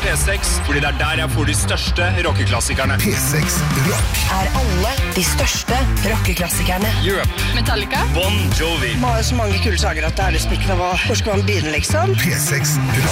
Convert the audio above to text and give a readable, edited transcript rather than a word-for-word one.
P6, fordi det der jeg får de største rockeklassikerne. P6 Rock. Alle de største rockeklassikerne. Europe. Metallica. Bon Jovi. Man har så mange kule sager at det er liksom ikke noe. Hvor skal man begynne, liksom? P6 Rock.